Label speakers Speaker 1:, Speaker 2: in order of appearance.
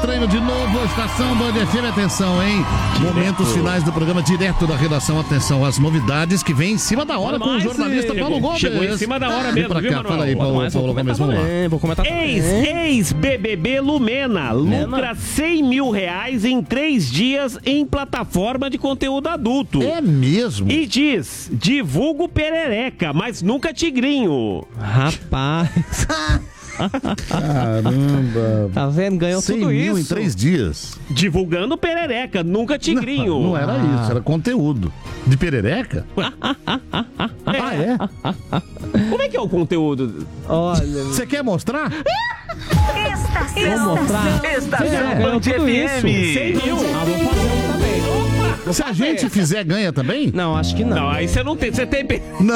Speaker 1: treino de novo, estação Band FM, atenção, hein? Momentos finais do programa, direto da redação, atenção, as novidades que vem em cima da hora com o jornalista Paulo Gomes.
Speaker 2: Chegou em cima da hora mesmo,
Speaker 1: viu, Fala aí, Paulo Gomes, vamos lá.
Speaker 2: Vou comentar. Ex-BBB Lumena lucra R$100 mil em 3 dias em plataforma de conteúdo adulto.
Speaker 1: É mesmo?
Speaker 2: E diz, divulgo perereca, mas nunca tigrinho.
Speaker 3: Rapaz.
Speaker 1: Caramba.
Speaker 3: Tá vendo? Ganhou
Speaker 1: 100
Speaker 3: tudo
Speaker 1: mil
Speaker 3: isso.
Speaker 1: em 3 dias.
Speaker 2: Divulgando perereca, nunca tigrinho.
Speaker 1: Não era isso, era conteúdo. De perereca? É?
Speaker 2: Como é que é o conteúdo?
Speaker 3: Olha.
Speaker 1: Você quer mostrar?
Speaker 3: Vamos mostrar. Ganhou tudo isso.
Speaker 2: 100 mil.
Speaker 3: Vou fazer um também.
Speaker 1: Se a gente fizer, ganha também?
Speaker 3: Não, acho que não.
Speaker 2: Não, aí você não tem. Você tem.
Speaker 1: Não.